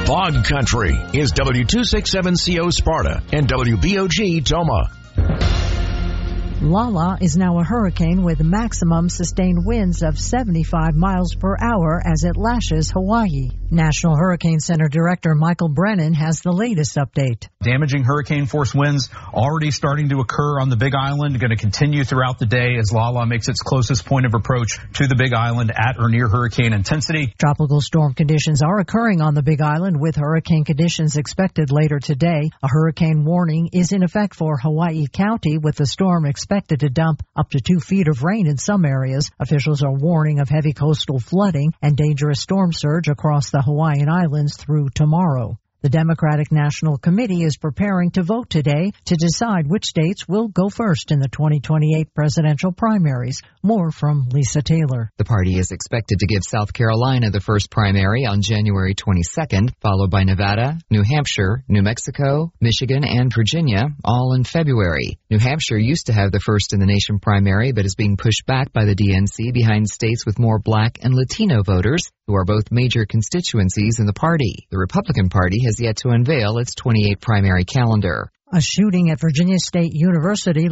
Fog Country is W267CO Sparta and WBOG Toma. Lala is now a hurricane with maximum sustained winds of 75 miles per hour as it lashes Hawaii. National Hurricane Center Director Michael Brennan has the latest update. Damaging hurricane-force winds already starting to occur on the Big Island, going to continue throughout the day as Lala makes its closest point of approach to the Big Island at or near hurricane intensity. Tropical storm conditions are occurring on the Big Island with hurricane conditions expected later today. A hurricane warning is in effect for Hawaii County with the storm expected to dump up to 2 feet of rain in some areas. Officials are warning of heavy coastal flooding and dangerous storm surge across the Hawaiian Islands through tomorrow. The Democratic National Committee is preparing to vote today to decide which states will go first in the 2028 presidential primaries. More from Lisa Taylor. The party is expected to give South Carolina the first primary on January 22nd, followed by Nevada, New Hampshire, New Mexico, Michigan, and Virginia, all in February. New Hampshire used to have the first in the nation primary, but is being pushed back by the DNC behind states with more Black and Latino voters, who are both major constituencies in the party. The Republican Party has yet to unveil its 28 primary calendar. A shooting at Virginia State University